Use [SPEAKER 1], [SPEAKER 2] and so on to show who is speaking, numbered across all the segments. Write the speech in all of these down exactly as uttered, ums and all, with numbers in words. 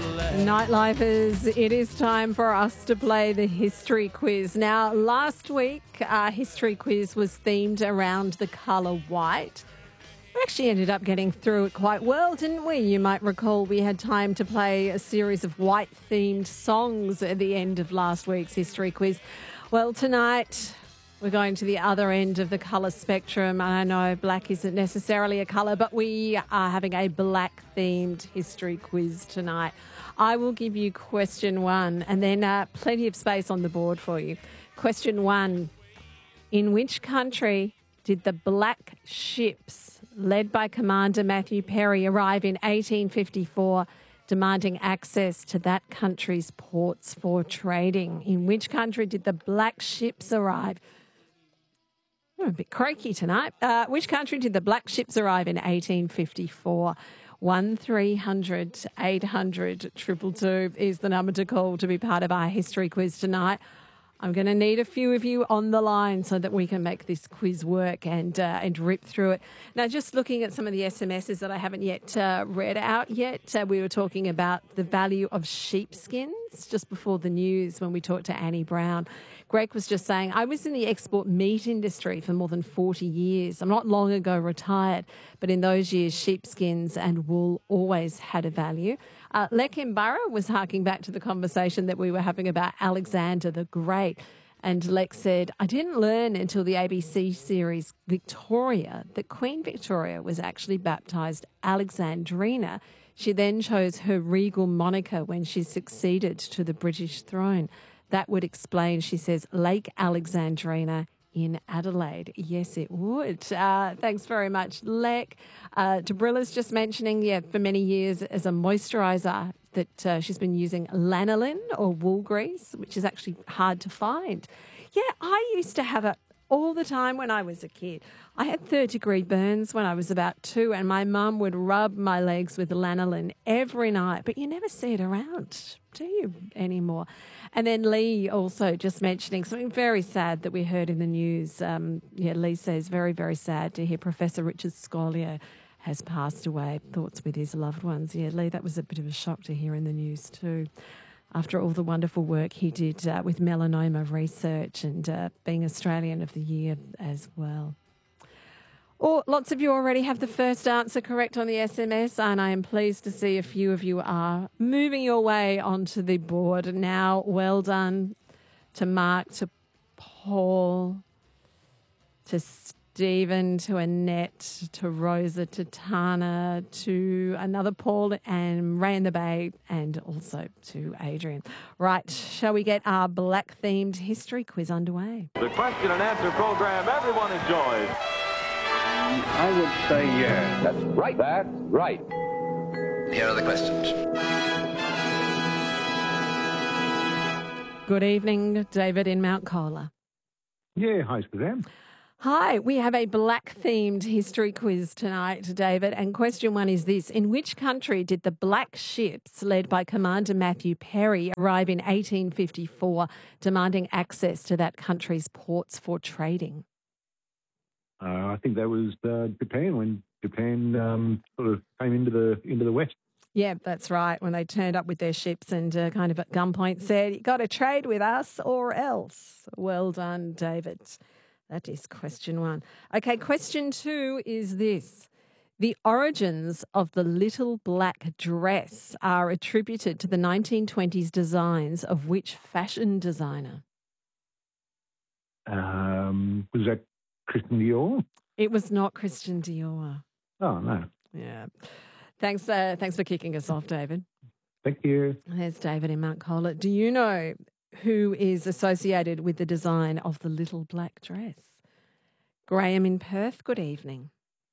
[SPEAKER 1] Nightlifers, it is time for us to play the history quiz. Now, last week, our history quiz was themed around the colour white. We actually ended up getting through it quite well, didn't we? You might recall we had time to play a series of white-themed songs at the end of last week's history quiz. Well, tonight we're going to the other end of the colour spectrum. I know black isn't necessarily a colour, but we are having a black-themed history quiz tonight. I will give you question one and then uh, plenty of space on the board for you. Question one, in which country did the black ships led by Commander Matthew Perry arrive in eighteen fifty-four, demanding access to that country's ports for trading? In which country did the black ships arrive? I'm a bit croaky tonight. Uh, which country did the black ships arrive in eighteen fifty-four? one three hundred eight hundred two two two is the number to call to be part of our history quiz tonight. I'm going to need a few of you on the line so that we can make this quiz work and uh, and rip through it. Now, just looking at some of the S M Ses that I haven't yet uh, read out yet, uh, we were talking about the value of sheepskins just before the news when we talked to Annie Brown. Greg was just saying, I was in the export meat industry for more than forty years. I'm not long ago retired, but in those years, sheepskins and wool always had a value. Uh, Lek Imbara was harking back to the conversation that we were having about Alexander the Great. And Lek said, I didn't learn until the A B C series Victoria that Queen Victoria was actually baptised Alexandrina. She then chose her regal moniker when she succeeded to the British throne. That would explain, she says, Lake Alexandrina in Adelaide. Yes, it would. Uh, thanks very much, Lek. Uh, Debrilla's just mentioning, yeah, for many years as a moisturiser that uh, she's been using lanolin or wool grease, which is actually hard to find. Yeah, I used to have it all the time when I was a kid. I had third degree burns when I was about two, and my mum would rub my legs with lanolin every night, but you never see it around, do you, anymore? And then Lee also just mentioning something very sad that we heard in the news. Um, yeah, Lee says, very, very sad to hear Professor Richard Scolio has passed away. Thoughts with his loved ones. Yeah, Lee, that was a bit of a shock to hear in the news too, after all the wonderful work he did uh, with melanoma research and uh, being Australian of the Year as well. Oh, lots of you already have the first answer correct on the S M S, and I am pleased to see a few of you are moving your way onto the board now. Well done to Mark, to Paul, to Stephen, to Annette, to Rosa, to Tana, to another Paul and Ray in the Bay, and also to Adrian. Right, shall we get our black-themed history quiz underway?
[SPEAKER 2] The question and answer program everyone enjoys.
[SPEAKER 3] I would say yes. That's right. That's right.
[SPEAKER 4] Here are the questions.
[SPEAKER 1] Good evening, David in Mount Colah.
[SPEAKER 5] Yeah, hi, Suzanne.
[SPEAKER 1] Hi, we have a black-themed history quiz tonight, David, and question one is this. In which country did the black ships led by Commander Matthew Perry arrive in eighteen fifty-four, demanding access to that country's ports for trading?
[SPEAKER 5] Uh, I think that was uh, Japan, when Japan um, sort of came into the into the West.
[SPEAKER 1] Yeah, that's right, when they turned up with their ships and uh, kind of at gunpoint said, you got to trade with us or else. Well done, David. That is question one. Okay, question two is this. The origins of the little black dress are attributed to the nineteen twenties designs of which fashion designer?
[SPEAKER 5] Um, was that Christian Dior?
[SPEAKER 1] It was not Christian Dior.
[SPEAKER 5] Oh, no.
[SPEAKER 1] Yeah. Thanks, uh, thanks for kicking us off, David.
[SPEAKER 5] Thank you.
[SPEAKER 1] There's David in Mount Colah. Do you know who is associated with the design of the little black dress? Graham in Perth, good evening.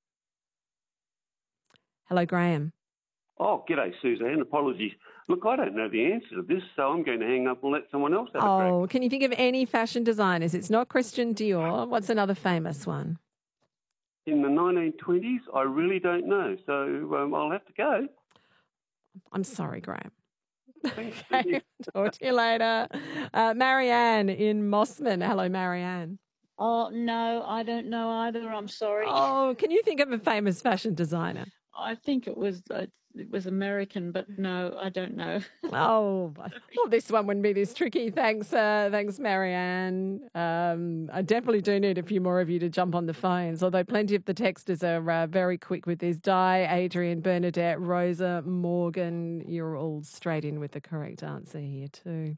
[SPEAKER 1] Hello, Graham.
[SPEAKER 6] Oh, g'day, Suzanne. Apologies. Look, I don't know the answer to this, so I'm going to hang up and let someone else have a crack.
[SPEAKER 1] Oh, can you think of any fashion designers? It's not Christian Dior. What's another famous one?
[SPEAKER 6] In the nineteen twenties, I really don't know, so um, I'll have to go.
[SPEAKER 1] I'm sorry, Graham.
[SPEAKER 6] Thanks.
[SPEAKER 1] Okay, talk to you later. Uh, Marianne in Mossman. Hello, Marianne.
[SPEAKER 7] Oh, no, I don't know either. I'm sorry.
[SPEAKER 1] Oh, can you think of a famous fashion designer?
[SPEAKER 7] I think it was uh, it was American, but no, I don't know.
[SPEAKER 1] Oh, well, this one wouldn't be this tricky. Thanks, uh, thanks, Marianne. Um, I definitely do need a few more of you to jump on the phones, although plenty of the texters are uh, very quick with this. Di, Adrian, Bernadette, Rosa, Morgan, you're all straight in with the correct answer here too.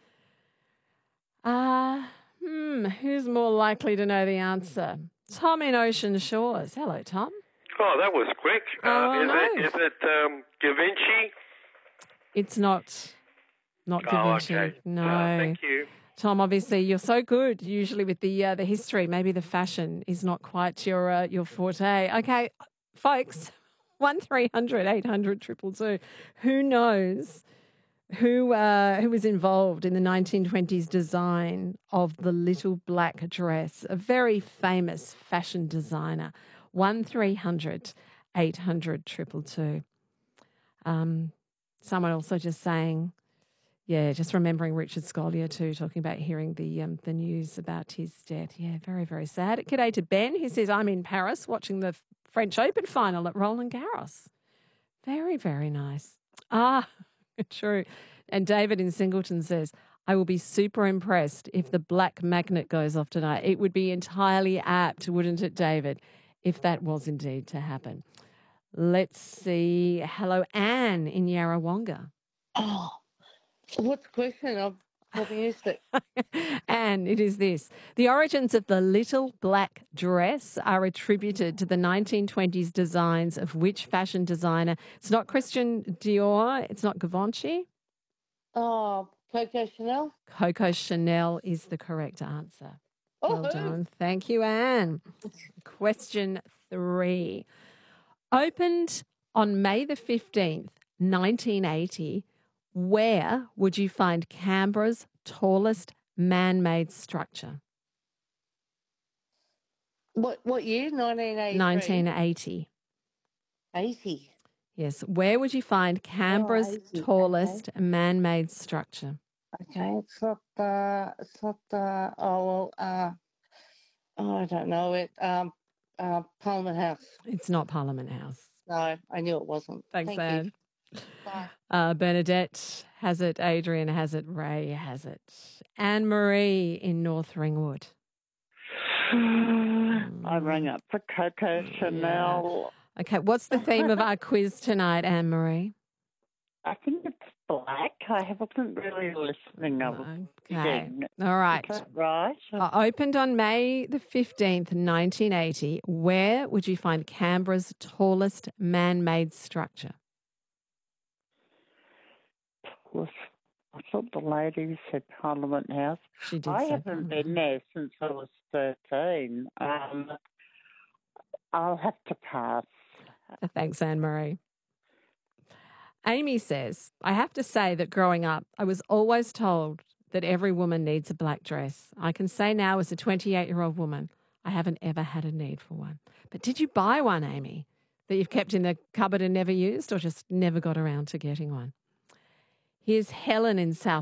[SPEAKER 1] Uh, hmm, who's more likely to know the answer? Tom in Ocean Shores. Hello, Tom.
[SPEAKER 8] Oh, that was quick. Uh,
[SPEAKER 1] Oh,
[SPEAKER 8] is
[SPEAKER 1] no.
[SPEAKER 8] it, is it um, Da Vinci?
[SPEAKER 1] It's not, not Da
[SPEAKER 8] Oh,
[SPEAKER 1] Vinci.
[SPEAKER 8] okay.
[SPEAKER 1] No.
[SPEAKER 8] Uh, thank you.
[SPEAKER 1] Tom, obviously, you're so good usually with the uh, the history. Maybe the fashion is not quite your uh, your forte. Okay, folks, one three hundred eight hundred triple two. Who knows who uh, who was involved in the nineteen twenties design of the little black dress? A very famous fashion designer. one three hundred eight hundred triple two. Um, someone also just saying. Yeah, just remembering Richard Scollier too, talking about hearing the um, the news about his death. Yeah, very, very sad. G'day to Ben, who says, I'm in Paris watching the French Open final at Roland Garros. Very, very nice. Ah, true. And David in Singleton says, I will be super impressed if the black magnet goes off tonight. It would be entirely apt, wouldn't it, David, if that was indeed to happen. Let's see. Hello, Anne in Yarrawonga.
[SPEAKER 9] Oh. What's the question? I've probably used it.
[SPEAKER 1] And it is this. The origins of the little black dress are attributed to the nineteen twenties designs of which fashion designer? It's not Christian Dior. It's not Givenchy.
[SPEAKER 9] Oh, Coco Chanel.
[SPEAKER 1] Coco Chanel is the correct answer.
[SPEAKER 9] Oh,
[SPEAKER 1] Well done. Thank you, Anne. Question three. Opened on May the fifteenth, nineteen eighty, where would you find Canberra's tallest man-made structure?
[SPEAKER 9] What what year? nineteen eighty.
[SPEAKER 1] nineteen eighty.
[SPEAKER 9] eighty.
[SPEAKER 1] Yes. Where would you find Canberra's
[SPEAKER 9] eighty,
[SPEAKER 1] tallest man-made structure?
[SPEAKER 9] Okay, it's not. Uh, it's not. Uh, oh well. Uh, oh, I don't know it. Um, uh, Parliament House.
[SPEAKER 1] It's not Parliament House.
[SPEAKER 9] No, I knew it wasn't.
[SPEAKER 1] Thanks,
[SPEAKER 9] Thank
[SPEAKER 1] Anne.
[SPEAKER 9] you. Bye.
[SPEAKER 1] Uh, Bernadette has it. Adrian has it. Ray has it. Anne-Marie in North Ringwood.
[SPEAKER 7] I rang up for Coco Chanel.
[SPEAKER 1] Okay, what's the theme of our quiz tonight, Anne-Marie?
[SPEAKER 7] I think it's black. I wasn't really listening. I was
[SPEAKER 1] Okay.
[SPEAKER 7] again.
[SPEAKER 1] All right.
[SPEAKER 7] Is that right?
[SPEAKER 1] Uh, opened on May the fifteenth, nineteen eighty. Where would you find Canberra's tallest man-made structure?
[SPEAKER 7] Was- I thought the lady said Parliament House.
[SPEAKER 1] She did
[SPEAKER 7] I
[SPEAKER 1] say
[SPEAKER 7] haven't
[SPEAKER 1] Parliament
[SPEAKER 7] been there since I was thirteen. Um, I'll have to pass.
[SPEAKER 1] Thanks, Anne-Marie. Amy says, I have to say that growing up, I was always told that every woman needs a black dress. I can say now as a twenty-eight-year-old woman, I haven't ever had a need for one. But did you buy one, Amy, that you've kept in the cupboard and never used, or just never got around to getting one? Here's Helen in South